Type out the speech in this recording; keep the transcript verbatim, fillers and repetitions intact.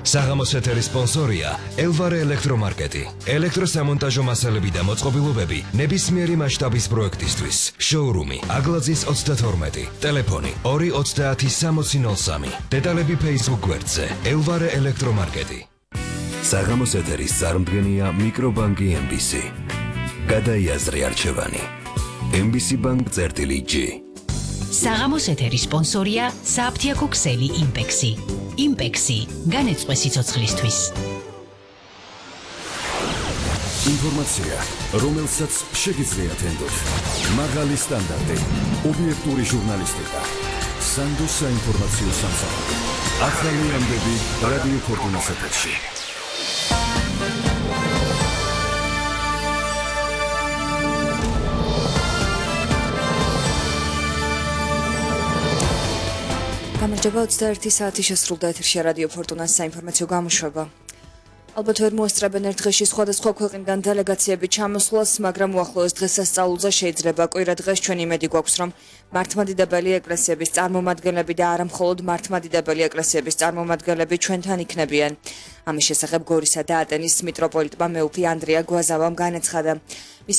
საღამოს ეთერის სპონსორია ელვარე ელექტრომარკეტი. ელექტროსამონტაჟო მასალები და მოწყობილობები ნებისმიერი მასშტაბის პროექტისთვის. შოურუმი აგლაძის ოცდათორმეტი. ტელეფონი ორი ოცდაათი სამოცი ნოლ სამი. დეტალები Facebook გვერდზე ელვარე ელექტრომარკეტი. საღამოს ეთერის წარმდგენია მიკრობანკი ემ ბი სი. გადაიაზრე არჩევანი. ემ ბი სი ბანკ წერტილი ჯი. საღამოს ეთერის სპონსორია საფთიაქო ქსელი იმპექსი. იმპექსი განეწყვე სიცოცხლისთვის. ინფორმაცია, რომელსაც შეგიძლიათ ენდოთ. მაღალი სტანდარტი, ობიექტური ჟურნალისტიკა. სანდოს საინფორმაციო სამსახური. ახალი ამბები რადიო ფორტუნას ეთერში. გამარჯობა, ოცდაერთი საათი შესრულდა ეთერში რადიო ფორტუნას საინფორმაციო გამოშვება. ალბათ ვერ მოესწრებენ ერთ დღეში სხვადასხვა ქვეყნიდან დელეგაციები ჩამოსვლას, მაგრამ უახლოეს დღესასწაულზე შეიძლება კვირა დღეს ჩვენი იმედი გვაქვს, რომ მართლმადიდებელი ეკლესიების წარმომადგენლები და არა მხოლოდ მართლმადიდებელი ეკლესიების წარმომადგენლები ჩვენთან იქნებიან. ამის შესახებ გორისა და ატენის მიტროპოლიტმა მეუფე ანდრია გვაზავამ განაცხადა. მის